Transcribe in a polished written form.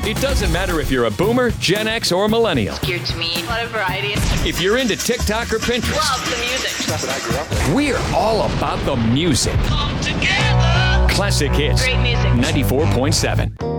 It doesn't matter if you're a boomer, Gen X, or millennial. Geared to me. A lot of variety. If you're into TikTok or Pinterest. Love the music. Stuff that I grew up with. We're all about the music. Come together. Classic Hits. Great music. 94.7.